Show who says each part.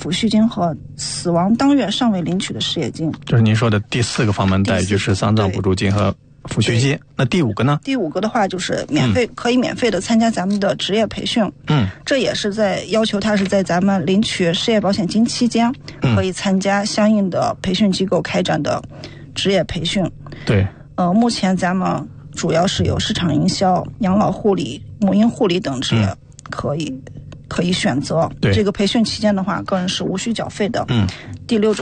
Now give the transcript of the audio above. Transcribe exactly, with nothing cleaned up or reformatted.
Speaker 1: 抚恤金和死亡当月尚未领取的失业金。
Speaker 2: 就是您说的第四个房门待遇，就是丧葬补助金和抚恤金。那第五个呢？
Speaker 1: 第五个的话就是免费、嗯、可以免费的参加咱们的职业培训。
Speaker 2: 嗯，
Speaker 1: 这也是在要求他是在咱们领取失业保险金期间，可以参加相应的培训机构开展的职业培训。
Speaker 2: 对，
Speaker 1: 呃，目前咱们主要是有市场营销、养老护理、母婴护理等职业可以、嗯、可以选择。
Speaker 2: 对，
Speaker 1: 这个培训期间的话，个人是无需缴费的。
Speaker 2: 嗯，
Speaker 1: 第六种。